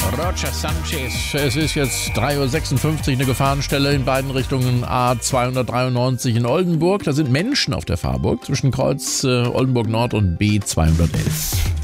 Roger Sanchez. Es ist jetzt 3.56 Uhr, eine Gefahrenstelle in beiden Richtungen A293 in Oldenburg. Da sind Menschen auf der Fahrburg zwischen Kreuz Oldenburg Nord und B211.